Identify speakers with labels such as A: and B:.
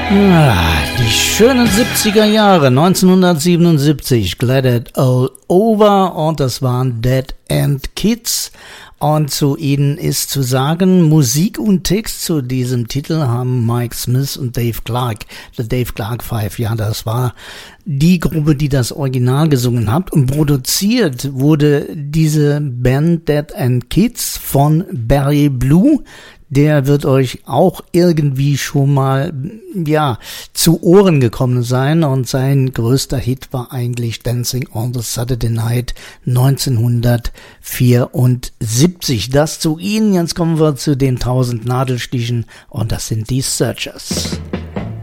A: Die schönen 70er Jahre, 1977, Glad It All Over, und das waren Dead End Kids. Und zu ihnen ist zu sagen, Musik und Text zu diesem Titel haben Mike Smith und Dave Clark, The Dave Clark Five. Ja, das war die Gruppe, die das Original gesungen hat. Und produziert wurde diese Band Dead End Kids von Barry Blue. Der wird euch auch irgendwie schon mal, ja, zu Ohren gekommen sein, und sein größter Hit war eigentlich Dancing on the Saturday Night 1974. Das zu ihnen. Jetzt kommen wir zu den 1000 Nadelstichen, und das sind die Searchers.